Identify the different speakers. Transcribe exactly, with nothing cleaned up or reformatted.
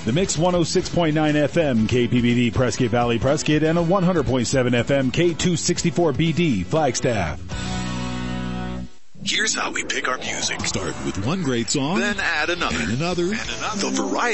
Speaker 1: The Mix one oh six point nine F M, K P B D, Prescott Valley, Prescott, and a one hundred point seven F M, K two sixty-four B D, Flagstaff.
Speaker 2: Here's how we pick our music.
Speaker 3: Start with one great song,
Speaker 2: then add another.
Speaker 3: And another.
Speaker 2: And another. The variety.